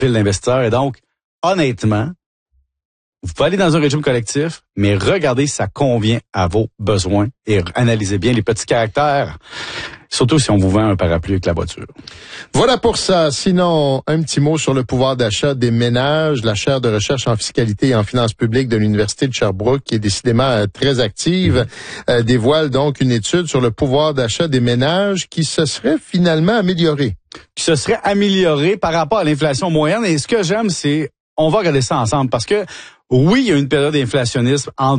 profil d'investisseur. Et donc, honnêtement, vous pouvez aller dans un régime collectif, mais regardez si ça convient à vos besoins et analysez bien les petits caractères, surtout si on vous vend un parapluie avec la voiture. Voilà pour ça. Sinon, un petit mot sur le pouvoir d'achat des ménages. La chaire de recherche en fiscalité et en finances publiques de l'Université de Sherbrooke, qui est décidément très active, dévoile donc une étude sur le pouvoir d'achat des ménages qui se serait finalement amélioré. Qui se serait amélioré par rapport à l'inflation moyenne. Et ce que j'aime, c'est, on va regarder ça ensemble parce que oui, il y a une période inflationniste en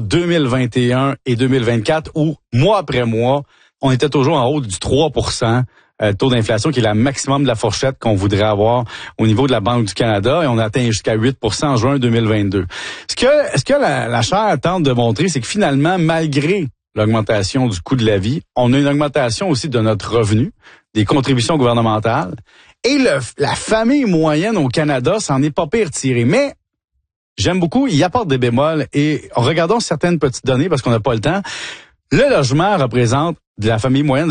2021 et 2024 où, mois après mois, on était toujours en haut du 3%, taux d'inflation qui est le maximum de la fourchette qu'on voudrait avoir au niveau de la Banque du Canada et on a atteint jusqu'à 8% en juin 2022. Ce que la chaire tente de montrer, c'est que finalement, malgré l'augmentation du coût de la vie, on a une augmentation aussi de notre revenu, des contributions gouvernementales et la famille moyenne au Canada s'en est pas pire tirée. Mais j'aime beaucoup, il apporte des bémols et regardons certaines petites données parce qu'on n'a pas le temps. Le logement représente de la famille moyenne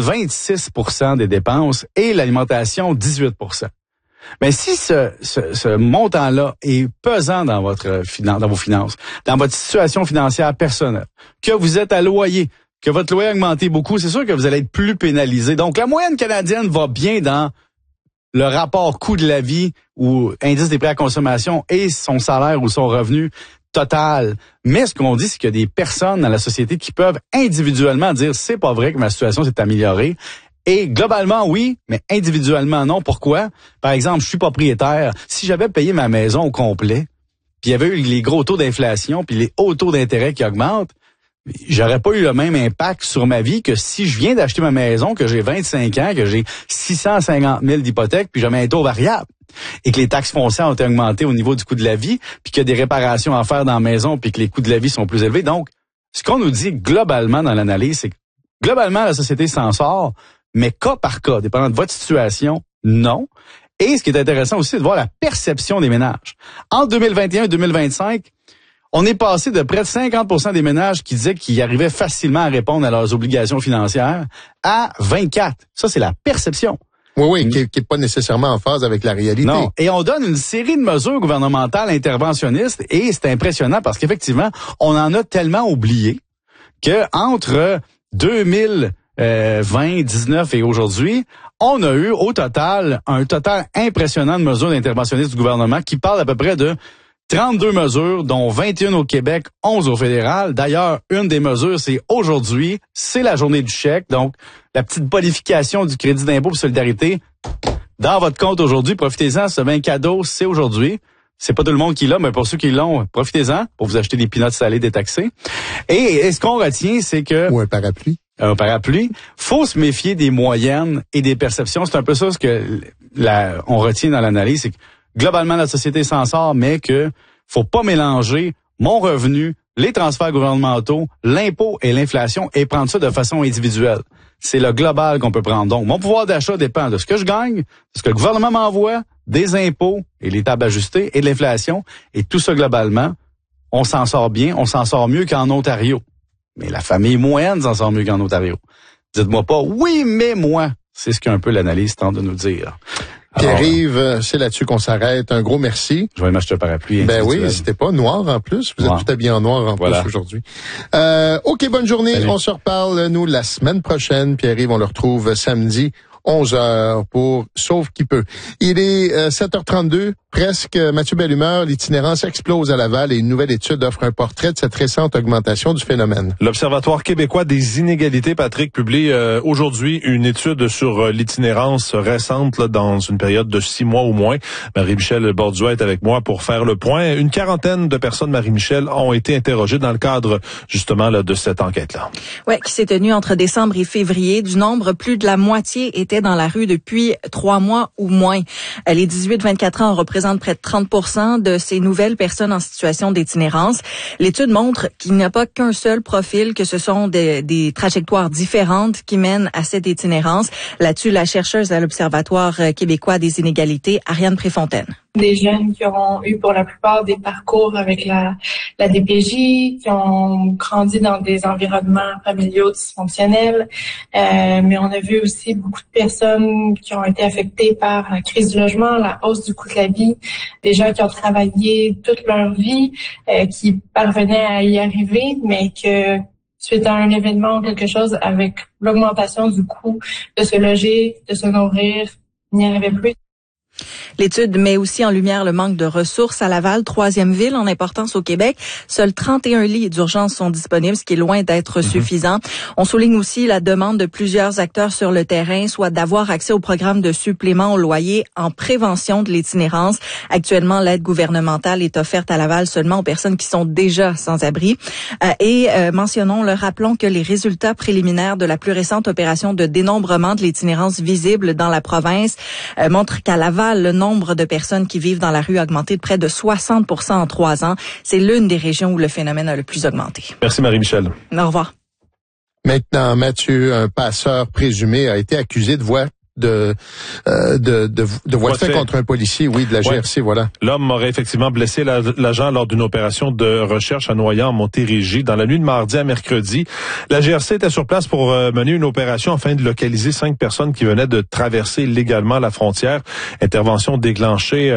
26% des dépenses et l'alimentation 18%. Mais si ce montant-là est pesant dans vos finances, dans votre situation financière personnelle, que vous êtes à loyer, que votre loyer a augmenté beaucoup, c'est sûr que vous allez être plus pénalisé. Donc la moyenne canadienne va bien dans le rapport coût de la vie ou indice des prix à consommation et son salaire ou son revenu total. Mais ce qu'on dit, c'est qu'il y a des personnes dans la société qui peuvent individuellement dire c'est pas vrai que ma situation s'est améliorée. Et globalement, oui, mais individuellement, non. Pourquoi? Par exemple, je suis propriétaire. Si j'avais payé ma maison au complet, puis il y avait eu les gros taux d'inflation, puis les hauts taux d'intérêt qui augmentent, j'aurais pas eu le même impact sur ma vie que si je viens d'acheter ma maison, que j'ai 25 ans, que j'ai 650 000 d'hypothèque, puis j'ai un taux variable. Et que les taxes foncières ont été augmentées au niveau du coût de la vie, puis qu'il y a des réparations à faire dans la maison, puis que les coûts de la vie sont plus élevés. Donc, ce qu'on nous dit globalement dans l'analyse, c'est que globalement, la société s'en sort, mais cas par cas, dépendant de votre situation, non. Et ce qui est intéressant aussi, c'est de voir la perception des ménages. En 2021 et 2025, on est passé de près de 50% des ménages qui disaient qu'ils arrivaient facilement à répondre à leurs obligations financières à 24%. Ça, c'est la perception. Oui, qui est pas nécessairement en phase avec la réalité. Non. Et on donne une série de mesures gouvernementales interventionnistes et c'est impressionnant parce qu'effectivement, on en a tellement oublié que entre 2020, 19 et aujourd'hui, on a eu au total un total impressionnant de mesures d'interventionnistes du gouvernement qui parlent à peu près de 32 mesures, dont 21 au Québec, 11 au fédéral. D'ailleurs, une des mesures, c'est aujourd'hui, c'est la journée du chèque. Donc, la petite bonification du crédit d'impôt pour solidarité dans votre compte aujourd'hui. Profitez-en, c'est un cadeau, c'est aujourd'hui. C'est pas tout le monde qui l'a, mais pour ceux qui l'ont, profitez-en pour vous acheter des peanuts salés détaxés. Et ce qu'on retient, c'est que... Ou un parapluie. Un parapluie. Faut se méfier des moyennes et des perceptions. C'est un peu ça ce que on retient dans l'analyse, c'est que globalement, la société s'en sort, mais que faut pas mélanger mon revenu, les transferts gouvernementaux, l'impôt et l'inflation et prendre ça de façon individuelle. C'est le global qu'on peut prendre. Donc, mon pouvoir d'achat dépend de ce que je gagne, de ce que le gouvernement m'envoie, des impôts et les tables ajustées et de l'inflation. Et tout ça globalement, on s'en sort bien, on s'en sort mieux qu'en Ontario. Mais la famille moyenne s'en sort mieux qu'en Ontario. Dites-moi pas, oui, mais moi. C'est ce qu'un peu l'analyse tente de nous dire. Pierre-Yves, c'est là-dessus qu'on s'arrête. Un gros merci. Je vais aller m'acheter un parapluie. Ben oui, c'était pas noir en plus. Vous êtes tout habillé en noir en plus aujourd'hui. OK, bonne journée. Salut. On se reparle, nous, la semaine prochaine. Pierre-Yves, on le retrouve samedi, 11h pour Sauve qui peut. Il est 7h32, presque. Mathieu Bellumeur, l'itinérance explose à Laval et une nouvelle étude offre un portrait de cette récente augmentation du phénomène. L'Observatoire québécois des inégalités, Patrick, publie aujourd'hui une étude sur l'itinérance récente là, dans une période de 6 mois ou moins. Marie-Michel Borduas est avec moi pour faire le point. Une quarantaine de personnes, Marie-Michel, ont été interrogées dans le cadre justement là, de cette enquête-là. Oui, qui s'est tenue entre décembre et février. Du nombre, plus de la moitié étaient dans la rue depuis 3 mois ou moins. Les 18-24 ans représentent près de 30% de ces nouvelles personnes en situation d'itinérance. L'étude montre qu'il n'y a pas qu'un seul profil, que ce sont des trajectoires différentes qui mènent à cette itinérance. Là-dessus, la chercheuse à l'Observatoire québécois des inégalités, Ariane Préfontaine. des jeunes qui ont eu pour la plupart des parcours avec la DPJ, qui ont grandi dans des environnements familiaux dysfonctionnels. Mais on a vu aussi beaucoup de personnes qui ont été affectées par la crise du logement, la hausse du coût de la vie, des gens qui ont travaillé toute leur vie, qui parvenaient à y arriver, mais que suite à un événement ou quelque chose, avec l'augmentation du coût de se loger, de se nourrir, il n'y en avait plus. L'étude met aussi en lumière le manque de ressources à Laval, 3e ville en importance au Québec. Seuls 31 lits d'urgence sont disponibles, ce qui est loin d'être suffisant. On souligne aussi la demande de plusieurs acteurs sur le terrain, soit d'avoir accès au programme de supplément au loyer en prévention de l'itinérance. Actuellement, l'aide gouvernementale est offerte à Laval seulement aux personnes qui sont déjà sans abri. Rappelons que les résultats préliminaires de la plus récente opération de dénombrement de l'itinérance visible dans la province montrent qu'à Laval, le nombre de personnes qui vivent dans la rue a augmenté de près de 60% en 3 ans. C'est l'une des régions où le phénomène a le plus augmenté. Merci Marie-Michel. Au revoir. Maintenant, Mathieu, un passeur présumé a été accusé de voie de fait contre un policier, oui, de la GRC, voilà. L'homme aurait effectivement blessé l'agent lors d'une opération de recherche à Noyant, en Montérégie, dans la nuit de mardi à mercredi. La GRC était sur place pour mener une opération afin de localiser 5 personnes qui venaient de traverser illégalement la frontière. Intervention déclenchée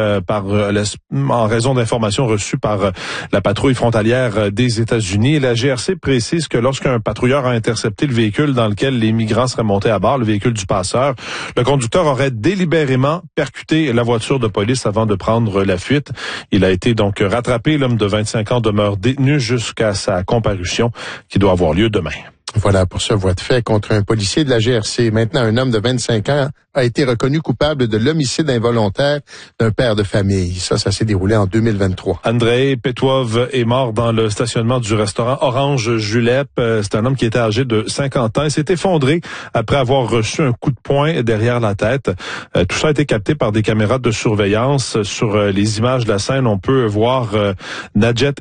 en raison d'informations reçues par la patrouille frontalière des États-Unis. Et la GRC précise que lorsqu'un patrouilleur a intercepté le véhicule dans lequel les migrants seraient montés à bord, le véhicule du passeur, le conducteur aurait délibérément percuté la voiture de police avant de prendre la fuite. Il a été donc rattrapé. L'homme de 25 ans demeure détenu jusqu'à sa comparution qui doit avoir lieu demain. Voilà pour ce voie de fait contre un policier de la GRC. Maintenant, un homme de 25 ans a été reconnu coupable de l'homicide involontaire d'un père de famille. Ça s'est déroulé en 2023. Andrei Petwov est mort dans le stationnement du restaurant Orange Julep. C'est un homme qui était âgé de 50 ans. Il s'est effondré après avoir reçu un coup de poing derrière la tête. Tout ça a été capté par des caméras de surveillance. Sur les images de la scène, on peut voir Najem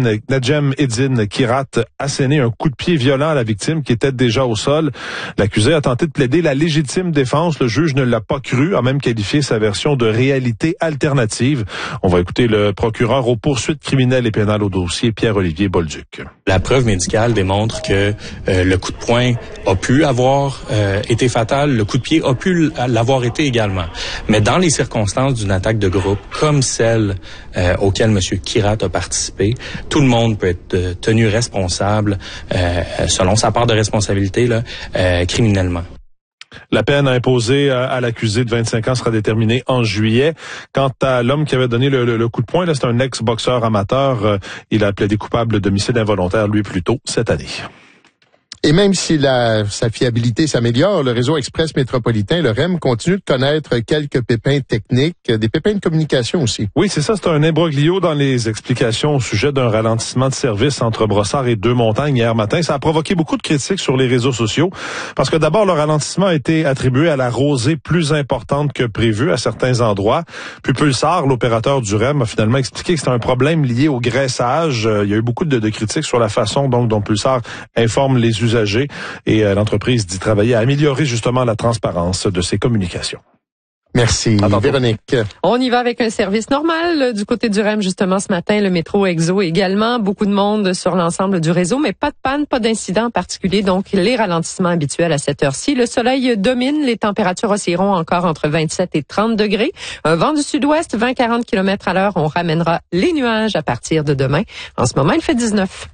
Edin Kirat asséner un coup de pied violent à la victime qui était déjà au sol. L'accusé a tenté de plaider la légitime défense. Le juge ne l'a pas cru, a même qualifié sa version de réalité alternative. On va écouter le procureur aux poursuites criminelles et pénales au dossier, Pierre-Olivier Bolduc. La preuve médicale démontre que le coup de poing a pu avoir été fatal, le coup de pied a pu l'avoir été également. Mais dans les circonstances d'une attaque de groupe, comme celle auquel M. Kirat a participé, tout le monde peut être tenu responsable selon sa part de responsabilité criminellement. La peine imposée à l'accusé de 25 ans sera déterminée en juillet. Quant à l'homme qui avait donné le coup de poing, c'est un ex-boxeur amateur. Il a plaidé coupable d'homicide involontaire, lui, plus tôt cette année. Et même si sa fiabilité s'améliore, le réseau express métropolitain, le REM, continue de connaître quelques pépins techniques, des pépins de communication aussi. Oui, c'est ça, c'est un imbroglio dans les explications au sujet d'un ralentissement de service entre Brossard et Deux-Montagnes hier matin. Ça a provoqué beaucoup de critiques sur les réseaux sociaux parce que d'abord, le ralentissement a été attribué à la rosée plus importante que prévu à certains endroits. Puis Pulsar, l'opérateur du REM, a finalement expliqué que c'était un problème lié au graissage. Il y a eu beaucoup de critiques sur la façon dont Pulsar informe les usagers et l'entreprise dit travailler à améliorer justement la transparence de ses communications. Merci, Véronique. On y va avec un service normal du côté du REM justement ce matin, le métro Exo également. Beaucoup de monde sur l'ensemble du réseau, mais pas de panne, pas d'incident en particulier, donc les ralentissements habituels à cette heure-ci. Le soleil domine, les températures oscilleront encore entre 27 et 30 degrés. Un vent du sud-ouest, 20-40 km à l'heure. On ramènera les nuages à partir de demain. En ce moment, il fait 19.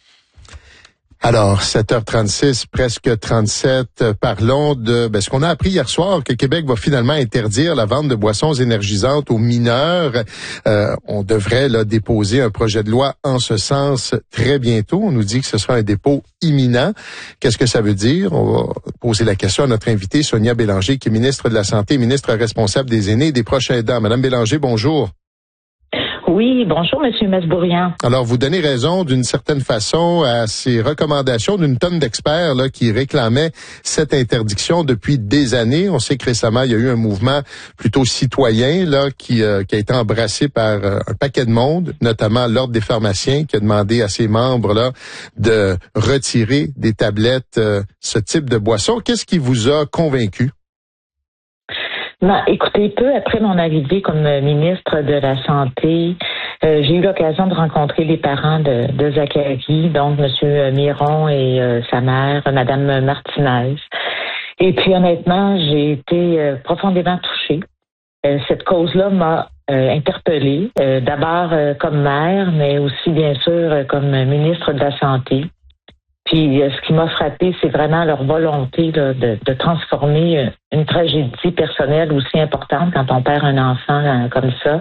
Alors, 7h36, presque 37, parlons de ce qu'on a appris hier soir, que Québec va finalement interdire la vente de boissons énergisantes aux mineurs. On devrait déposer un projet de loi en ce sens très bientôt. On nous dit que ce sera un dépôt imminent. Qu'est-ce que ça veut dire? On va poser la question à notre invitée, Sonia Bélanger, qui est ministre de la Santé, ministre responsable des aînés et des proches aidants. Madame Bélanger, bonjour. Oui, bonjour, Monsieur Masbourian. Alors, vous donnez raison d'une certaine façon à ces recommandations d'une tonne d'experts qui réclamaient cette interdiction depuis des années. On sait que récemment, il y a eu un mouvement plutôt citoyen qui a été embrassé par un paquet de monde, notamment l'Ordre des pharmaciens, qui a demandé à ses membres de retirer des tablettes ce type de boisson. Qu'est-ce qui vous a convaincu? Écoutez, peu après mon arrivée comme ministre de la Santé, j'ai eu l'occasion de rencontrer les parents de Zachary, donc M. Miron et sa mère, Mme Martinez. Et puis honnêtement, j'ai été profondément touchée. Cette cause-là m'a interpellée, d'abord comme mère, mais aussi bien sûr comme ministre de la Santé. Puis ce qui m'a frappé, c'est vraiment leur volonté là, de transformer une tragédie personnelle aussi importante quand on perd un enfant comme ça.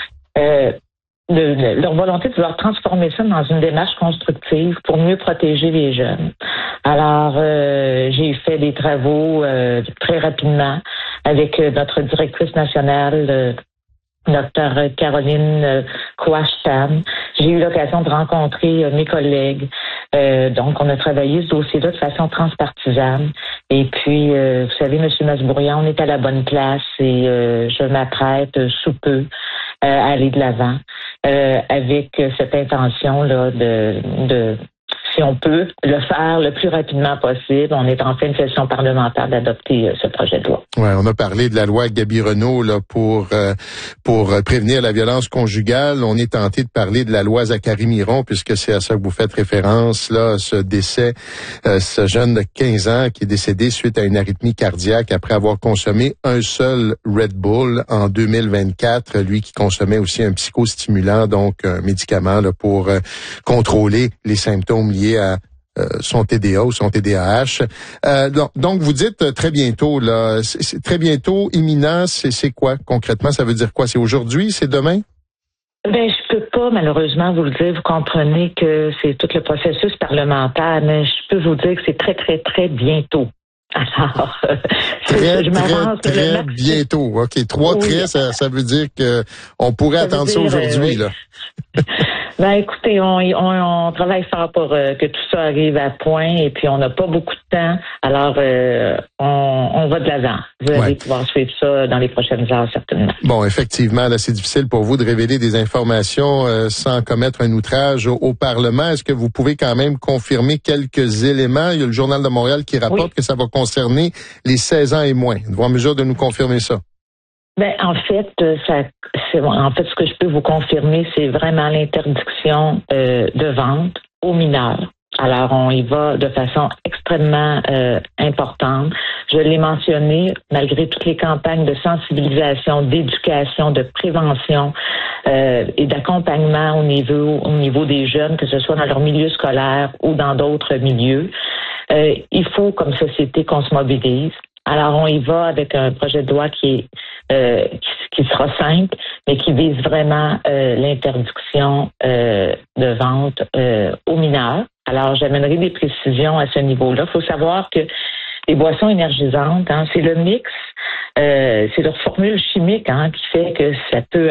Leur volonté de vouloir transformer ça dans une démarche constructive pour mieux protéger les jeunes. Alors, j'ai fait des travaux très rapidement avec notre directrice nationale, Dr. Caroline Kouach-Tam. J'ai eu l'occasion de rencontrer mes collègues. Donc, on a travaillé ce dossier-là de façon transpartisane. Et puis, vous savez, M. Masbourian, on est à la bonne place et je m'apprête sous peu à aller de l'avant avec cette intention-là de si on peut le faire le plus rapidement possible. On est en pleine session parlementaire d'adopter ce projet de loi. Ouais, on a parlé de la loi Gabi-Renault là pour prévenir la violence conjugale. On est tenté de parler de la loi Zachary-Miron puisque c'est à ça que vous faites référence là, ce décès, ce jeune de 15 ans qui est décédé suite à une arythmie cardiaque après avoir consommé un seul Red Bull en 2024. Lui qui consommait aussi un psychostimulant, donc un médicament là, pour contrôler les symptômes liés à son TDA ou son TDAH. Donc, vous dites très bientôt, là, c'est très bientôt, imminent, c'est quoi concrètement? Ça veut dire quoi? C'est aujourd'hui? C'est demain? Je peux pas malheureusement vous le dire. Vous comprenez que c'est tout le processus parlementaire, mais je peux vous dire que c'est très, très, très bientôt. Alors, très bientôt. OK, 3 traits, ça veut dire que on pourrait attendre ça aujourd'hui, là. Écoutez, on travaille fort pour que tout ça arrive à point et puis on n'a pas beaucoup de temps. Alors, on va de l'avant. Vous allez pouvoir suivre ça dans les prochaines heures, certainement. Bon, effectivement, là, c'est difficile pour vous de révéler des informations sans commettre un outrage au Parlement. Est-ce que vous pouvez quand même confirmer quelques éléments? Il y a le Journal de Montréal qui rapporte que ça va concerner les 16 ans et moins. Êtes-vous en mesure de nous confirmer ça? En fait, ce que je peux vous confirmer, c'est vraiment l'interdiction de vente aux mineurs. Alors, on y va de façon extrêmement importante. Je l'ai mentionné, malgré toutes les campagnes de sensibilisation, d'éducation, de prévention et d'accompagnement au niveau des jeunes, que ce soit dans leur milieu scolaire ou dans d'autres milieux. Il faut, comme société, qu'on se mobilise. Alors, on y va avec un projet de loi qui sera simple, mais qui vise vraiment l'interdiction de vente aux mineurs. Alors, j'amènerai des précisions à ce niveau-là. Il faut savoir que les boissons énergisantes, c'est le mix, c'est leur formule chimique qui fait que ça peut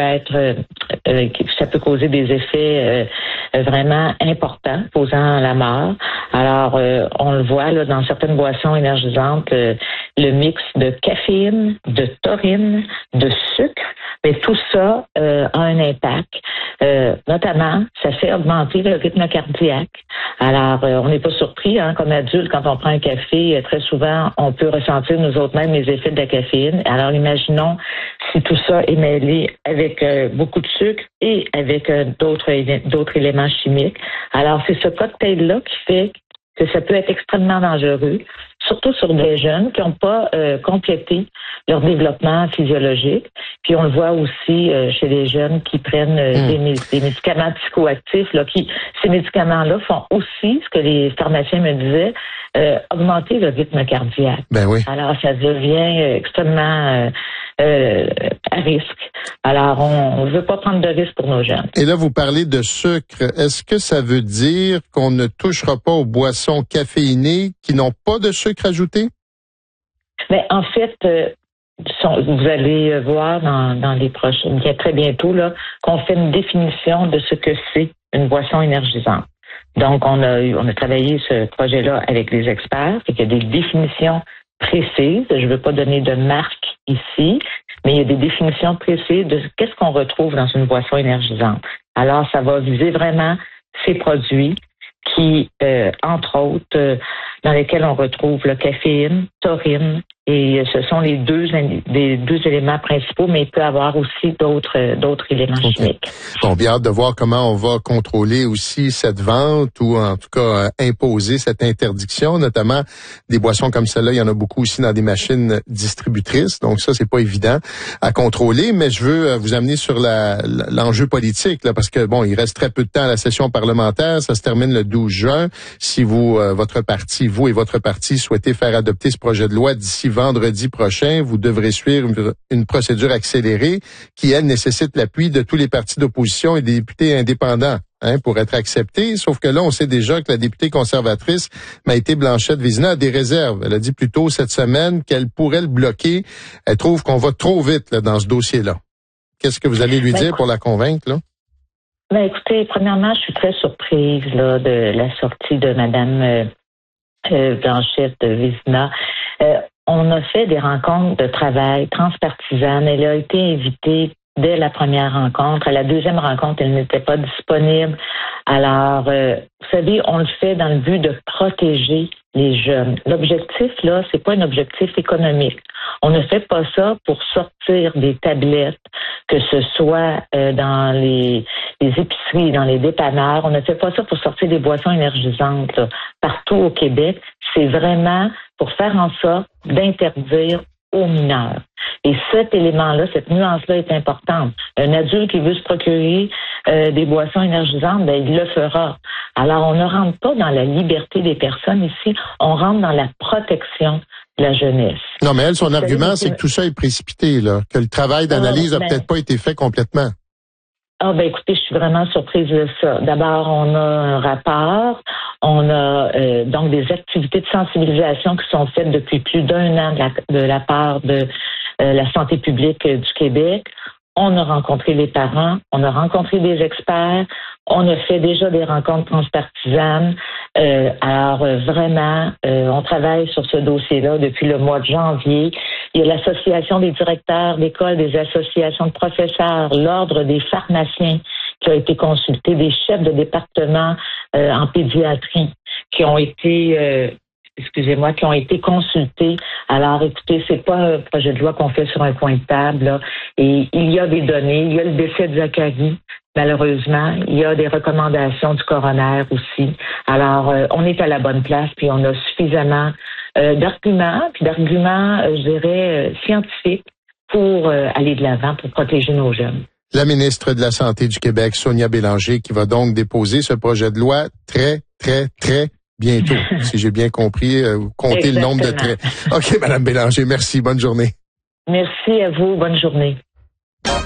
ça peut causer des effets vraiment importants, causant la mort. Alors, on le voit là dans certaines boissons énergisantes, le mix de caféine, de taurine, de sucre, mais tout ça a un impact. Notamment, ça fait augmenter le rythme cardiaque. Alors, on n'est pas surpris, comme adulte, quand on prend un café, très souvent, on peut ressentir nous autres mêmes les effets de la caféine. Alors, imaginons si tout ça est mêlé avec beaucoup de sucre et avec d'autres éléments chimiques. Alors, c'est ce cocktail-là qui fait que ça peut être extrêmement dangereux, surtout sur des jeunes qui n'ont pas complété leur développement physiologique. Puis on le voit aussi chez les jeunes qui prennent des médicaments psychoactifs. Ces médicaments-là font aussi, ce que les pharmaciens me disaient, augmenter le rythme cardiaque. Ben oui. Alors ça devient extrêmement à risque. Alors, on ne veut pas prendre de risque pour nos jeunes. Et là, vous parlez de sucre. Est-ce que ça veut dire qu'on ne touchera pas aux boissons caféinées qui n'ont pas de sucre ajouté? En fait, vous allez voir dans les prochains, très bientôt, là, qu'on fait une définition de ce que c'est une boisson énergisante. Donc, on a travaillé ce projet-là avec les experts, et qu'il y a des définitions précises. Je ne veux pas donner de marque ici, mais il y a des définitions précises de qu'est-ce qu'on retrouve dans une boisson énergisante. Alors, ça va viser vraiment ces produits qui, entre autres, dans lesquels on retrouve le caféine, taurine, Et ce sont les deux éléments principaux, mais il peut y avoir aussi d'autres éléments chimiques. Bon, bien hâte de voir comment on va contrôler aussi cette vente ou en tout cas imposer cette interdiction, notamment des boissons comme celle-là. Il y en a beaucoup aussi dans des machines distributrices, donc ça, c'est pas évident à contrôler. Mais je veux vous amener sur l'enjeu politique, là, parce que bon, il reste très peu de temps à la session parlementaire. Ça se termine le 12 juin. Si vous et votre parti souhaitez faire adopter ce projet de loi d'ici vendredi prochain, vous devrez suivre une procédure accélérée qui, elle, nécessite l'appui de tous les partis d'opposition et des députés indépendants pour être accepté. Sauf que là, on sait déjà que la députée conservatrice, Maïté Blanchette-Vézina, a des réserves. Elle a dit plus tôt cette semaine qu'elle pourrait le bloquer. Elle trouve qu'on va trop vite là, dans ce dossier-là. Qu'est-ce que vous allez lui dire pour la convaincre, là? Ben, écoutez, premièrement, je suis très surprise là, de la sortie de Mme Blanchette-Vézina. On a fait des rencontres de travail transpartisanes. Elle a été invitée dès la première rencontre. À la deuxième rencontre, elle n'était pas disponible. Alors, vous savez, on le fait dans le but de protéger les jeunes. L'objectif, là, c'est pas un objectif économique. On ne fait pas ça pour sortir des tablettes, que ce soit dans les épiceries, dans les dépanneurs. On ne fait pas ça pour sortir des boissons énergisantes là, partout au Québec. C'est vraiment pour faire en sorte d'interdire aux mineurs. Et cet élément-là, cette nuance-là est importante. Un adulte qui veut se procurer des boissons énergisantes, ben, il le fera. Alors, on ne rentre pas dans la liberté des personnes ici, on rentre dans la protection de la jeunesse. Non, mais elle, son argument, c'est que tout ça est précipité, là, que le travail d'analyse n'a peut-être pas été fait complètement. Ah ben écoutez, je suis vraiment surprise de ça. D'abord, on a un rapport, on a donc des activités de sensibilisation qui sont faites depuis plus d'1 an de la part de la santé publique du Québec. On a rencontré les parents, on a rencontré des experts, on a fait déjà des rencontres transpartisanes. Alors vraiment, on travaille sur ce dossier-là depuis le mois de janvier. Il y a l'association des directeurs d'école, des associations de professeurs, l'ordre des pharmaciens qui a été consulté, des chefs de département en pédiatrie qui ont été qui ont été consultés. Alors, écoutez, c'est pas un projet de loi qu'on fait sur un coin de table, là. Et il y a des données. Il y a le décès de Zachary, malheureusement. Il y a des recommandations du coroner aussi. Alors, on est à la bonne place, puis on a suffisamment d'arguments, je dirais, scientifiques pour aller de l'avant, pour protéger nos jeunes. La ministre de la Santé du Québec, Sonia Bélanger, qui va donc déposer ce projet de loi très bientôt, si j'ai bien compris, compter le nombre de traits. OK, Madame Bélanger, merci. Bonne journée. Merci à vous. Bonne journée.